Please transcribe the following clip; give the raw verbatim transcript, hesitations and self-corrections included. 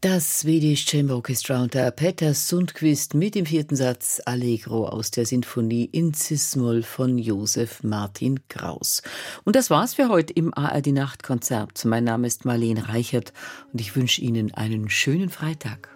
Das Swedish Chamber Orchestra unter Peter Sundqvist mit dem vierten Satz Allegro aus der Sinfonie in Cis-Moll von Josef Martin Kraus. Und das war's für heute im A R D Nachtkonzert. Mein Name ist Marlene Reichert und ich wünsche Ihnen einen schönen Freitag.